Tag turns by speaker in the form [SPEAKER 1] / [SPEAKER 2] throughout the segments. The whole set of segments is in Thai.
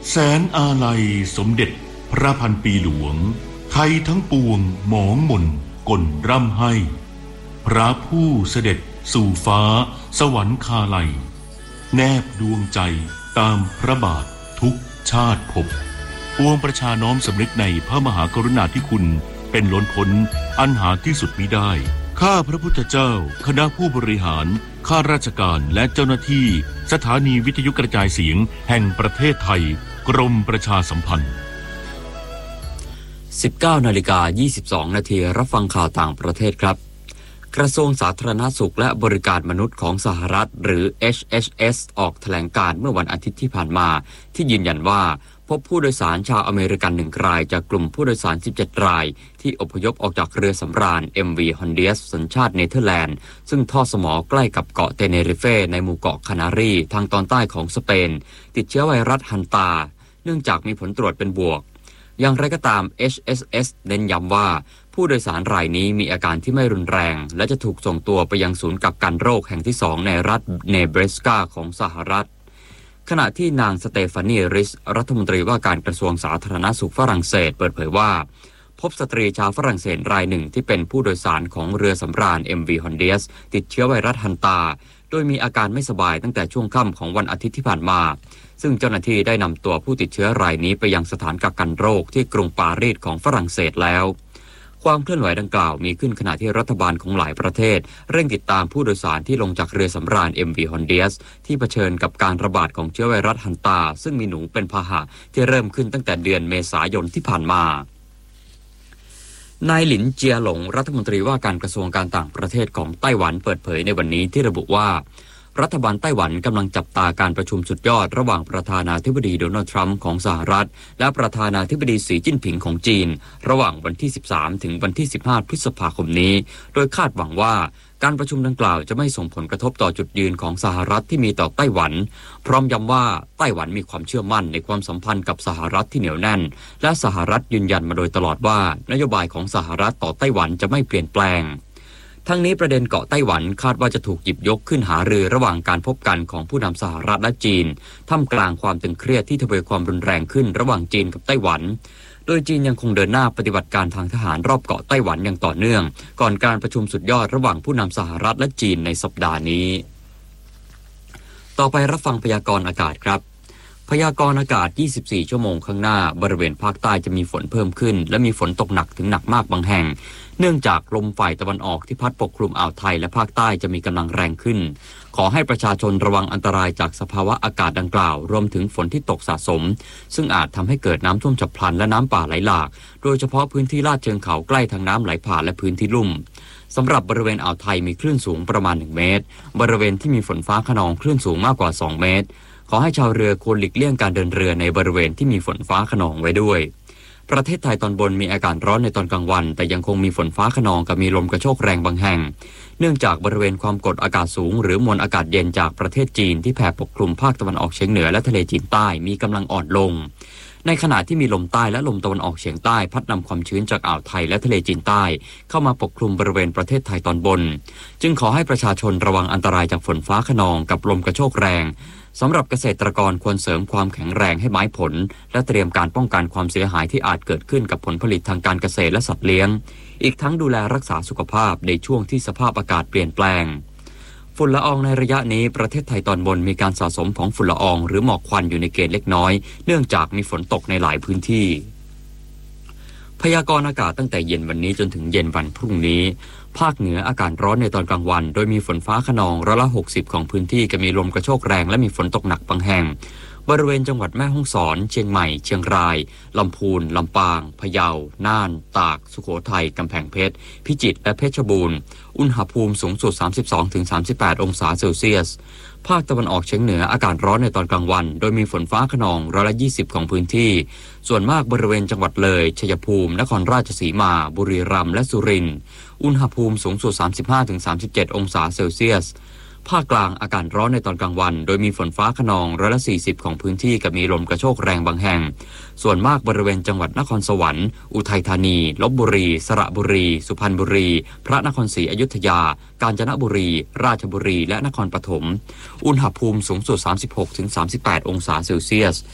[SPEAKER 1] แสนอาลัยสมเด็จพระพันปีหลวงไทยทั้งปวงหมองมนก่นร่ำให้พระผู้เสด็จสู่ฟ้าสวรรคาลัยแนบดวงใจตามพระบาททุกชาติภพปวงประชาน้อมสำนึกในพระมหากรุณาธิคุณเป็นล้นพ้นอันหาที่สุดมิได้ข้าพระพุทธเจ้าคณะผู้บริหารข้าราชการและเจ้าหน้าที่สถานีวิทยุกระจายเสียงแห่งประเทศไทยกรมประชาสัมพันธ์
[SPEAKER 2] 19:22 นาทีรับฟังข่าวต่างประเทศครับกระทรวงสาธารณสุขและบริการมนุษย์ของสหรัฐหรือ HHS ออกแถลงการณ์เมื่อวันอาทิตย์ที่ผ่านมาที่ยืนยันว่าพบผู้โดยสารชาวอเมริกัน1รายจากกลุ่มผู้โดยสาร17รายที่อพยพออกจากเรือสำราญ MV Hondias สัญชาติเนเธอร์แลนด์ซึ่งทอดสมอใกล้กับเกาะเตเนริเฟในหมู่เกาะคานารีทางตอนใต้ของสเปนติดเชื้อไวรัสฮันตาเนื่องจากมีผลตรวจเป็นบวกอย่างไรก็ตาม HHS เน้นย้ำว่าผู้โดยสารรายนี้มีอาการที่ไม่รุนแรงและจะถูกส่งตัวไปยังศูนย์กักกันโรคแห่งที่2ในรัฐเนเบรสกาของสหรัฐขณะที่นางสเตฟานีริสรัฐมนตรีว่าการกระทรวงสาธารณสุขฝรั่งเศสเปิดเผยว่าพบสตรีชาวฝรั่งเศสรายหนึ่งที่เป็นผู้โดยสารของเรือสำราญ MV Hondias ติดเชื้อไวรัสฮันตาโดยมีอาการไม่สบายตั้งแต่ช่วงค่ำของวันอาทิตย์ที่ผ่านมาซึ่งเจ้าหน้าที่ได้นำตัวผู้ติดเชื้อรายนี้ไปยังสถานกักกันโรคที่กรุงปารีสของฝรั่งเศสแล้วความเคลื่อนไหวดังกล่าวมีขึ้นขณะที่รัฐบาลของหลายประเทศเร่งติดตามผู้โดยสารที่ลงจากเรือสำราญ MV Hondias ที่เผชิญกับการระบาดของเชื้อไวรัสฮันตาซึ่งมีหนูเป็นพาหะที่เริ่มขึ้นตั้งแต่เดือนเมษายนที่ผ่านมานายหลินเจียหลงรัฐมนตรีว่าการกระทรวงการต่างประเทศของไต้หวันเปิดเผยในวันนี้ที่ระบุว่ารัฐบาลไต้หวันกำลังจับตาการประชุมสุดยอดระหว่างประธานาธิบดีโดนัลด์ทรัมป์ของสหรัฐและประธานาธิบดีสีจิ้นผิงของจีนระหว่างวันที่13ถึงวันที่15พฤษภาคมนี้โดยคาดหวังว่าการประชุมดังกล่าวจะไม่ส่งผลกระทบต่อจุดยืนของสหรัฐที่มีต่อไต้หวันพร้อมย้ำว่าไต้หวันมีความเชื่อมั่นในความสัมพันธ์กับสหรัฐที่เหนียวแน่นและสหรัฐยืนยันมาโดยตลอดว่านโยบายของสหรัฐต่อไต้หวันจะไม่เปลี่ยนแปลงทั้งนี้ประเด็นเกาะไต้หวันคาดว่าจะถูกหยิบยกขึ้นหารือระหว่างการพบกันของผู้นำสหรัฐและจีนท่ามกลางความตึงเครียดที่ทวีความรุนแรงขึ้นระหว่างจีนกับไต้หวันโดยจีนยังคงเดินหน้าปฏิบัติการทางทหารรอบเกาะไต้หวันอย่างต่อเนื่องก่อนการประชุมสุดยอดระหว่างผู้นำสหรัฐและจีนในสัปดาห์นี้ต่อไปรับฟังพยากรณ์อากาศครับพยากรณ์อากาศ24ชั่วโมงข้างหน้าบริเวณภาคใต้จะมีฝนเพิ่มขึ้นและมีฝนตกหนักถึงหนักมากบางแห่งเนื่องจากลมฝ่ายตะวันออกที่พัดปกคลุมอ่าวไทยและภาคใต้จะมีกำลังแรงขึ้นขอให้ประชาชนระวังอันตรายจากสภาวะอากาศดังกล่าวรวมถึงฝนที่ตกสะสมซึ่งอาจทำให้เกิดน้ำท่วมฉับพลันและน้ำป่าไหลหลากโดยเฉพาะพื้นที่ลาดเชิงเขาใกล้ทางน้ำไหลผ่านและพื้นที่ลุ่มสำหรับบริเวณอ่าวไทยมีคลื่นสูงประมาณ1เมตรบริเวณที่มีฝนฟ้าคะนองคลื่นสูงมากกว่า2เมตรขอให้ชาวเรือควรหลีกเลี่ยงการเดินเรือในบริเวณที่มีฝนฟ้าคะนองไว้ด้วยประเทศไทยตอนบนมีอากาศร้อนในตอนกลางวันแต่ยังคงมีฝนฟ้าคะนองกับมีลมกระโชกแรงบางแห่งเนื่องจากบริเวณความกดอากาศสูงหรือมวลอากาศเย็นจากประเทศจีนที่แผ่ปกคลุมภาคตะวันออกเฉียงเหนือและทะเลจีนใต้มีกำลังอ่อนลงในขณะที่มีลมใต้และลมตะวันออกเฉียงใต้พัดนำความชื้นจากอ่าวไทยและทะเลจีนใต้เข้ามาปกคลุมบริเวณประเทศไทยตอนบนจึงขอให้ประชาชนระวังอันตรายจากฝนฟ้าคะนองกับลมกระโชกแรงสำหรับเกษตรกรควรเสริมความแข็งแรงให้ไม้ผลและเตรียมการป้องกันความเสียหายที่อาจเกิดขึ้นกับผลผลิตทางการเกษตรและสัตว์เลี้ยงอีกทั้งดูแลรักษาสุขภาพในช่วงที่สภาพอากาศเปลี่ยนแปลงฝุ่นละอองในระยะนี้ประเทศไทยตอนบนมีการสะสมของฝุ่นละอองหรือหมอกควันอยู่ในเกณฑ์เล็กน้อยเนื่องจากมีฝนตกในหลายพื้นที่พยากรณ์อากาศตั้งแต่เย็นวันนี้จนถึงเย็นวันพรุ่งนี้ภาคเหนืออากาศร้อนในตอนกลางวันโดยมีฝนฟ้าคะนอง60%ของพื้นที่จะมีลมกระโชกแรงและมีฝนตกหนักบางแห่งบริเวณจังหวัดแม่ฮ่องสอนเชียงใหม่เชียงรายลำพูนลำปางพะเยาน่านตากสุโขทัยกำแพงเพชรพิจิตรและเพชรบูรณ์อุณหภูมิสูงสุด 32-38 องศาเซลเซียสภาคตะวันออกเฉียงเหนืออากาศร้อนในตอนกลางวันโดยมีฝนฟ้าคะนอง20%ของพื้นที่ส่วนมากบริเวณจังหวัดเลยชัยภูมินครราชสีมาบุรีรัมย์และสุรินทร์อุณหภูมิสูงสุด 35-37 องศาเซลเซียสภาคกลางอากาศร้อนในตอนกลางวันโดยมีฝนฟ้าคะนอง40%ของพื้นที่กับมีลมกระโชกแรงบางแห่งส่วนมากบริเวณจังหวัดนครสวรรค์อุทัยธานีลพบุรีสระบุรีสุพรรณบุรีพระนครศรีอยุธยากาญจนบุรีราชบุรีและนครปฐมอุณหภูมิสูงสุด 36-38 องศาเซลเซียส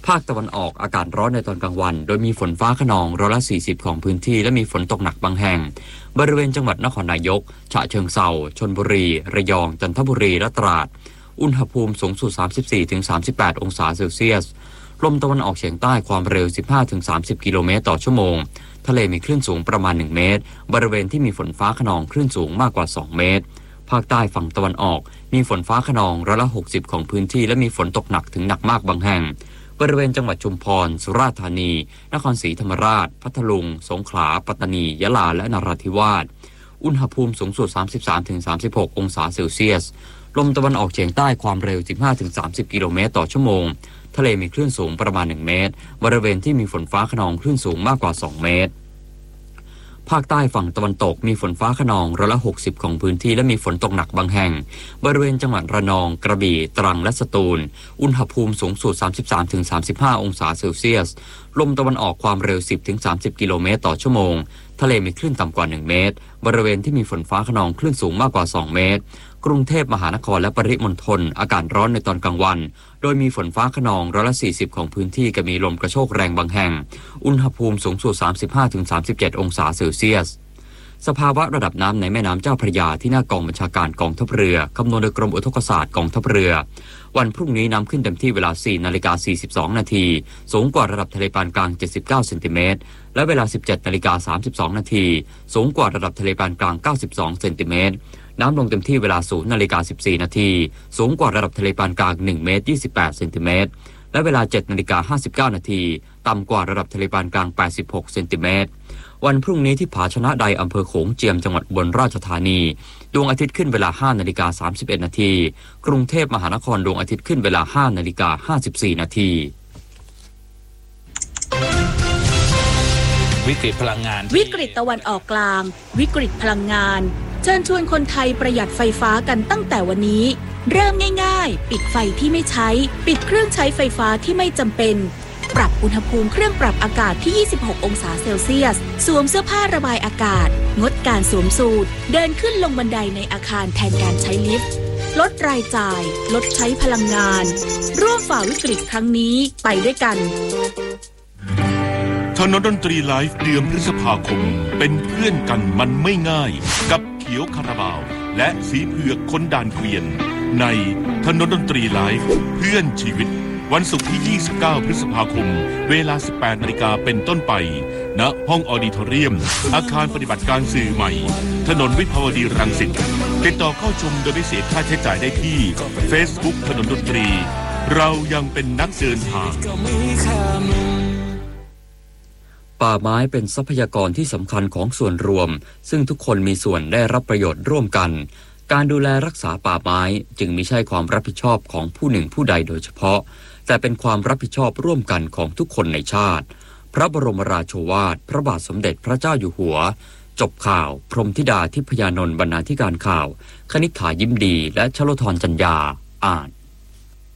[SPEAKER 2] ภาคตะวันออกอากาศร้อนในตอนกลางวันโดยมีฝนฟ้าคะนอง140%ของพื้นที่และมีฝนตกหนักบางแห่งบริเวณจังหวัดนครนายกฉะเชิงเทราชลบุรีระยองจันทบุรีและตราดอุณหภูมิสูงสุด 34-38 องศาเซลเซียสลมตะวันออกเฉียงใต้ความเร็ว 15-30 กิโลเมตรต่อชั่วโมงทะเลมีคลื่นสูงประมาณ1เมตรบริเวณที่มีฝนฟ้าคะนองคลื่นสูงมากกว่า2เมตรภาคใต้ฝั่งตะวันออกมีฝนฟ้าคะนอง60%ของพื้นที่และมีฝนตกหนักถึงหนักมากบางแห่งบริเวณจังหวัดชุมพรสุราษฎร์ธานีนครศรีธรรมราชพัทลุงสงขลาปัตตานียะลาและนราธิวาสอุณหภูมิสูงสุด 33-36 องศาเซลเซียสลมตะวันออกเฉียงใต้ความเร็ว 15-30 กิโลเมตรต่อชั่วโมงทะเลมีคลื่นสูงประมาณ1เมตรบริเวณที่มีฝนฟ้าคะนองคลื่นสูงมากกว่า2เมตรภาคใต้ฝั่งตะวันตกมีฝนฟ้าคะนอง60%ของพื้นที่และมีฝนตกหนักบางแห่งบริเวณจังหวัดระนองกระบี่ตรังและสตูลอุณหภูมิสูงสุด 33-35 องศาเซลเซียสลมตะวันออกความเร็ว 10-30 กิโลเมตรต่อชั่วโมงทะเลมีคลื่นต่ำกว่า1เมตรบริเวณที่มีฝนฟ้าคะนองคลื่นสูงมากกว่า2เมตรกรุงเทพมหานครและปริมณฑลอากาศร้อนในตอนกลางวันโดยมีฝนฟ้าคะนอง140%ของพื้นที่กับมีลมกระโชกแรงบางแห่งอุณหภูมิสูงสุด 35-37 องศาเซลเซียสสภาวะระดับน้ำในแม่น้ำเจ้าพระยาที่หน้ากองบัญชาการกองทัพเรือคำนวณโดยกรมอุทกศาสตร์กองทัพเรือวันพรุ่งนี้น้ำขึ้นเต็มที่เวลา 4:42 นาทีสูงกว่าระดับทะเลปานกลาง79 เซนติเมตรและเวลา 17:32 นาทีสูงกว่าระดับทะเลปานกลาง92 เซนติเมตรน้ำลงเต็มที่เวลา 0:14 นาทีสูงกว่าระดับทะเลปานกลาง1 เมตร 28 เซนติเมตรและเวลา 7:59 นาทีต่ำกว่าระดับทะเลปานกลาง86 เซนติเมตรวันพรุ่งนี้ที่ผาชนะใดอำเภอโขงเจียมจังหวัดอุบลราชธานีดวงอาทิตย์ขึ้นเวลา 5:31 นาทีกรุงเทพมหานครดวงอาทิตย์ขึ้นเวลา 5:54 นาที
[SPEAKER 3] วิกฤตพลังงาน
[SPEAKER 4] วิกฤตตะวันออกกลางวิกฤตพลังงานเชิญชวนคนไทยประหยัดไฟฟ้ากันตั้งแต่วันนี้เริ่มง่ายๆปิดไฟที่ไม่ใช้ปิดเครื่องใช้ไฟฟ้าที่ไม่จำเป็นปรับอุณหภูมิเครื่องปรับอากาศที่ 26 องศาเซลเซียสสวมเสื้อผ้าระบายอากาศงดการสวมสูทเดินขึ้นลงบันไดในอาคารแทนการใช้ลิฟต์ลดรายจ่ายลดใช้พลังงานร่วมฝ่าวิกฤตครั้งนี้ไปด้วยกัน
[SPEAKER 1] ถนนดนตรีไลฟ์เดือนพฤษภาคมเป็นเพื่อนกันมันไม่ง่ายกับเขียวคาราบาวและสีเผือกคนด่านเกวียนในถนนดนตรีไลฟ์เพื่อนชีวิตวันศุกร์ที่ 29 พฤษภาคมเวลา 18 นาฬิกาเป็นต้นไปณห้องออดิทอเรียมอาคารปฏิบัติการสื่อใหม่ถนนวิภาวดีรังสิตติดต่อเข้าชมโดยไม่เสียค่าใช้จ่ายได้ที่ Facebook ถนนดนตรีเรายังเป็นนักเดินทาง
[SPEAKER 2] ป่าไม้เป็นทรัพยากรที่สำคัญของส่วนรวมซึ่งทุกคนมีส่วนได้รับประโยชน์ร่วมกันการดูแลรักษาป่าไม้จึงไม่ใช่ความรับผิดชอบของผู้หนึ่งผู้ใดโดยเฉพาะแต่เป็นความรับผิดชอบร่วมกันของทุกคนในชาติพระบรมราโชวาทพระบาทสมเด็จพระเจ้าอยู่หัวจบข่าวพรหมธิดาทิพยานนท์บรรณาธิการข่าวคณิษฐายิ้มดีและชโลธรจัญญาอ่าน